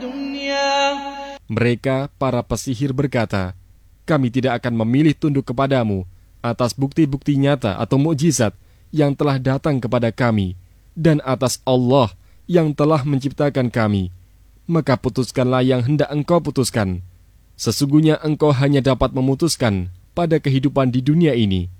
الدنيا. Mereka, para pesihir berkata, kami tidak akan memilih tunduk kepadamu atas bukti-bukti nyata atau mukjizat yang telah datang kepada kami dan atas Allah yang telah menciptakan kami. Maka putuskanlah yang hendak engkau putuskan. Sesungguhnya engkau hanya dapat memutuskan pada kehidupan di dunia ini.